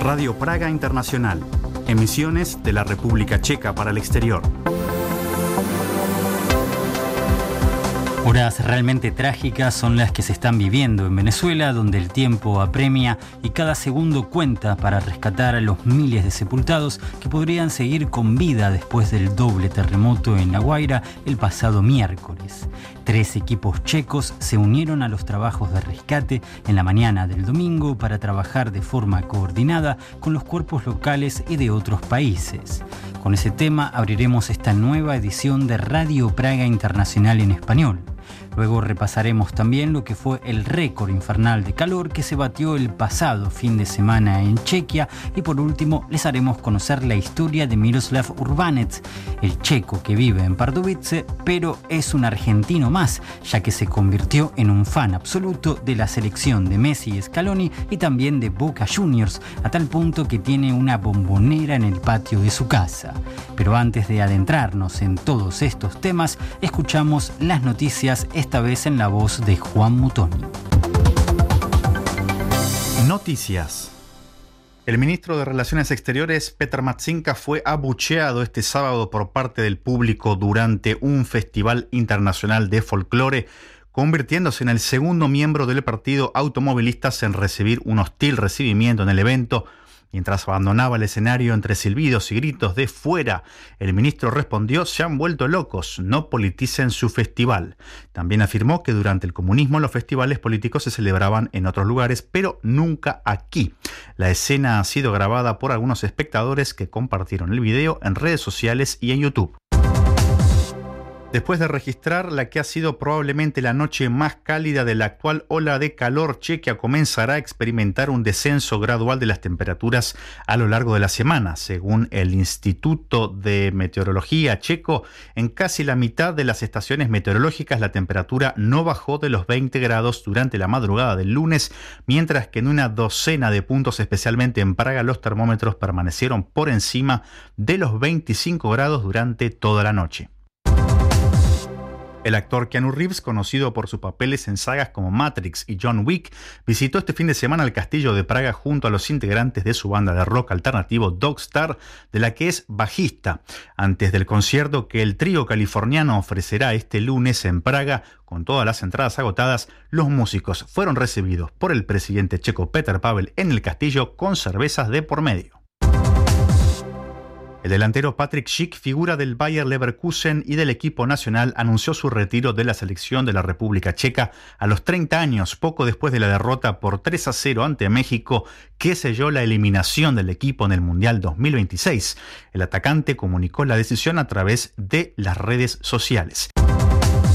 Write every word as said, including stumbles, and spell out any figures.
Radio Praga Internacional. Emisiones de la República Checa para el exterior. Horas realmente trágicas son las que se están viviendo en Venezuela, donde el tiempo apremia y cada segundo cuenta para rescatar a los miles de sepultados que podrían seguir con vida después del doble terremoto en La Guaira el pasado miércoles. Tres equipos checos se unieron a los trabajos de rescate en la mañana del domingo para trabajar de forma coordinada con los cuerpos locales y de otros países. Con ese tema abriremos esta nueva edición de Radio Praga Internacional en español. Luego repasaremos también lo que fue el récord infernal de calor que se batió el pasado fin de semana en Chequia, y por último les haremos conocer la historia de Miroslav Urbanec, el checo que vive en Pardubice, pero es un argentino más, ya que se convirtió en un fan absoluto de la selección de Messi y Scaloni y también de Boca Juniors, a tal punto que tiene una bombonera en el patio de su casa. Pero antes de adentrarnos en todos estos temas, escuchamos las noticias, esta vez en la voz de Juan Mutoni. Noticias. El ministro de Relaciones Exteriores, Petr Matsinka, fue abucheado este sábado por parte del público durante un festival internacional de folclore, convirtiéndose en el segundo miembro del partido automovilistas en recibir un hostil recibimiento en el evento. Mientras abandonaba el escenario entre silbidos y gritos de "fuera", el ministro respondió: "Se han vuelto locos, no politicen su festival". También afirmó que durante el comunismo los festivales políticos se celebraban en otros lugares, pero nunca aquí. La escena ha sido grabada por algunos espectadores que compartieron el video en redes sociales y en YouTube. Después de registrar la que ha sido probablemente la noche más cálida de la actual ola de calor, Chequia comenzará a experimentar un descenso gradual de las temperaturas a lo largo de la semana. Según el Instituto de Meteorología checo, en casi la mitad de las estaciones meteorológicas la temperatura no bajó de los veinte grados durante la madrugada del lunes, mientras que en una docena de puntos, especialmente en Praga, los termómetros permanecieron por encima de los veinticinco grados durante toda la noche. El actor Keanu Reeves, conocido por sus papeles en sagas como Matrix y John Wick, visitó este fin de semana el castillo de Praga junto a los integrantes de su banda de rock alternativo Dogstar, de la que es bajista. Antes del concierto que el trío californiano ofrecerá este lunes en Praga, con todas las entradas agotadas, los músicos fueron recibidos por el presidente checo Petr Pavel en el castillo con cervezas de por medio. El delantero Patrik Schick, figura del Bayer Leverkusen y del equipo nacional, anunció su retiro de la selección de la República Checa a los treinta años, poco después de la derrota por tres a cero ante México, que selló la eliminación del equipo en el Mundial dos mil veintiséis. El atacante comunicó la decisión a través de las redes sociales.